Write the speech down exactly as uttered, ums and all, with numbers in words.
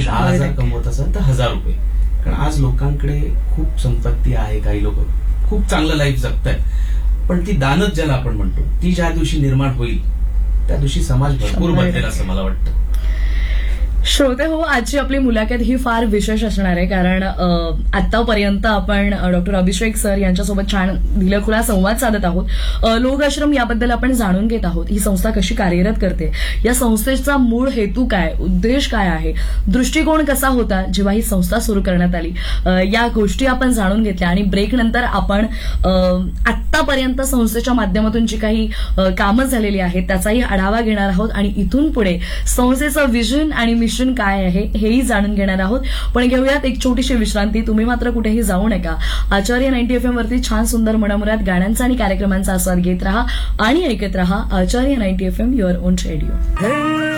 दहा हजार कमवत असाल तर हजार रुपये. कारण आज लोकांकडे खूप संपत्ती आहे, काही लोक खूप चांगलं लाईफ जगतायत, पण ती दानत ज्याला आपण म्हणतो ती ज्या दिवशी निर्माण होईल त्या दिवशी समाज भरपूर बदलेल असं मला वाटतं. श्रोते हो, आजची आपली मुलाखत ही फार विशेष असणार आहे, कारण आतापर्यंत आपण डॉक्टर अभिषेक सर यांच्यासोबत छान दिलखुला संवाद साधत आहोत. लोक आश्रम याबद्दल आपण जाणून घेत आहोत. ही संस्था कशी कार्यरत करते, या संस्थेचा मूळ हेतू काय, उद्देश काय आहे, दृष्टिकोन कसा होता जेव्हा ही संस्था सुरू करण्यात आली, या गोष्टी आपण जाणून घेतल्या. आणि ब्रेक नंतर आपण आतापर्यंत संस्थेच्या माध्यमातून जी काही कामं झालेली आहेत त्याचाही आढावा घेणार आहोत आणि इथून पुढे संस्थेचं विजन आणि मिशन काय आहे हेही जाणून घेणार आहोत. पण घेऊयात एक छोटीशी विश्रांती. तुम्ही मात्र कुठेही जाऊ नका. आचार्य नाईन्टी एफ एम वरती छान सुंदर मनमुराद गाण्यांचा आणि कार्यक्रमांचा आस्वाद घेत रहा आणि ऐकत रहा आचार्य ninety F M, your on radio.